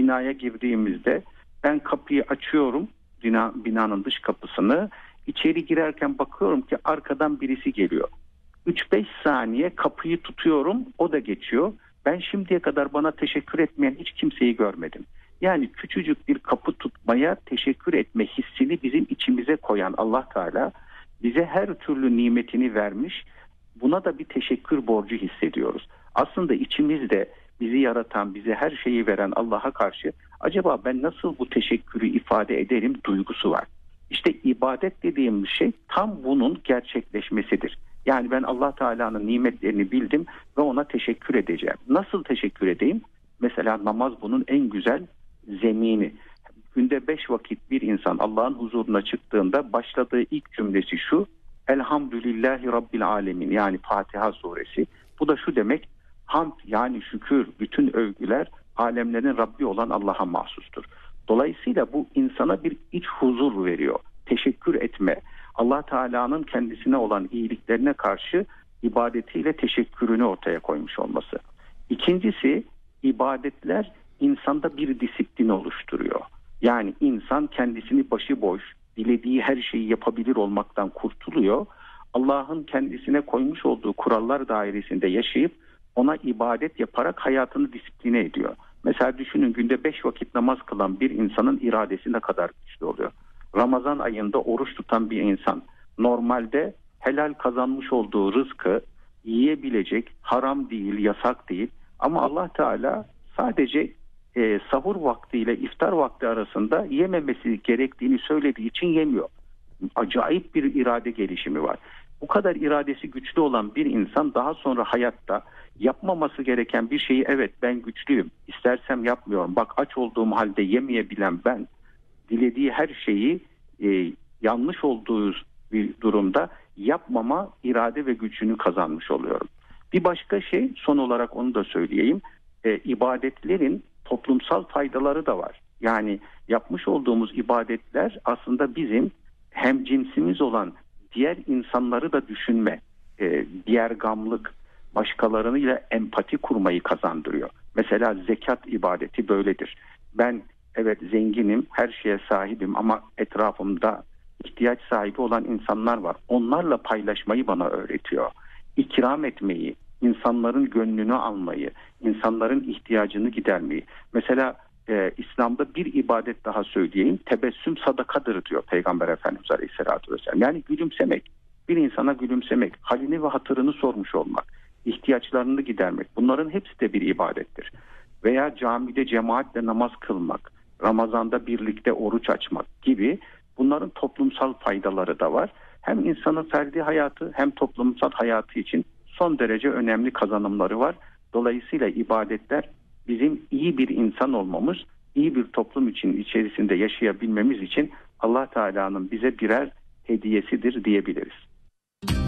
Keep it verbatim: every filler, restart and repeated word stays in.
binaya girdiğimizde ben kapıyı açıyorum, bina, binanın dış kapısını. İçeri girerken bakıyorum ki arkadan birisi geliyor. üç beş saniye kapıyı tutuyorum, o da geçiyor. Ben şimdiye kadar bana teşekkür etmeyen hiç kimseyi görmedim. Yani küçücük bir kapı tutmaya teşekkür etme hissini bizim içimize koyan Allah Teala bize her türlü nimetini vermiş. Buna da bir teşekkür borcu hissediyoruz. Aslında içimizde bizi yaratan, bize her şeyi veren Allah'a karşı acaba ben nasıl bu teşekkürü ifade ederim duygusu var. İşte ibadet dediğim şey tam bunun gerçekleşmesidir. Yani ben Allah Teala'nın nimetlerini bildim ve ona teşekkür edeceğim. Nasıl teşekkür edeyim? Mesela namaz bunun en güzel zemini. Günde beş vakit bir insan Allah'ın huzuruna çıktığında başladığı ilk cümlesi şu: Elhamdülillahi Rabbil Alemin, yani Fatiha suresi. Bu da şu demek: hamd yani şükür, bütün övgüler alemlerin Rabbi olan Allah'a mahsustur. Dolayısıyla bu insana bir iç huzur veriyor. Teşekkür etme, Allah Teala'nın kendisine olan iyiliklerine karşı ibadetiyle teşekkürünü ortaya koymuş olması. İkincisi, ibadetler insanda bir disiplin oluşturuyor. Yani insan kendisini başıboş, dilediği her şeyi yapabilir olmaktan kurtuluyor. Allah'ın kendisine koymuş olduğu kurallar dairesinde yaşayıp ona ibadet yaparak hayatını disipline ediyor. Mesela düşünün, günde beş vakit namaz kılan bir insanın iradesi ne kadar güçlü oluyor. Ramazan ayında oruç tutan bir insan normalde helal kazanmış olduğu rızkı yiyebilecek, haram değil, yasak değil. Ama Allah Teala sadece e, sahur vaktiyle iftar vakti arasında yememesi gerektiğini söylediği için yemiyor. Acayip bir irade gelişimi var. Bu kadar iradesi güçlü olan bir insan daha sonra hayatta yapmaması gereken bir şeyi, evet ben güçlüyüm, istersem yapmıyorum, bak aç olduğum halde yemeyebilen ben, dilediği her şeyi e, yanlış olduğu bir durumda yapmama irade ve gücünü kazanmış oluyorum. Bir başka şey, son olarak onu da söyleyeyim. E, ibadetlerin toplumsal faydaları da var. Yani yapmış olduğumuz ibadetler aslında bizim hem cinsimiz olan diğer insanları da düşünme, e, diğer gamlık, başkalarıyla empati kurmayı kazandırıyor. Mesela zekat ibadeti böyledir. Ben evet zenginim, her şeye sahibim ama etrafımda ihtiyaç sahibi olan insanlar var. Onlarla paylaşmayı bana öğretiyor. İkram etmeyi, insanların gönlünü almayı, insanların ihtiyacını gidermeyi. Mesela e, İslam'da bir ibadet daha söyleyeyim. Tebessüm sadakadır diyor Peygamber Efendimiz Aleyhisselatü Vesselam. Yani gülümsemek, bir insana gülümsemek, halini ve hatırını sormuş olmak, ihtiyaçlarını gidermek. Bunların hepsi de bir ibadettir. Veya camide cemaatle namaz kılmak, Ramazan'da birlikte oruç açmak gibi, bunların toplumsal faydaları da var. Hem insanın ferdi hayatı hem toplumsal hayatı için son derece önemli kazanımları var. Dolayısıyla ibadetler bizim iyi bir insan olmamız, iyi bir toplum için içerisinde yaşayabilmemiz için Allah Teala'nın bize birer hediyesidir diyebiliriz.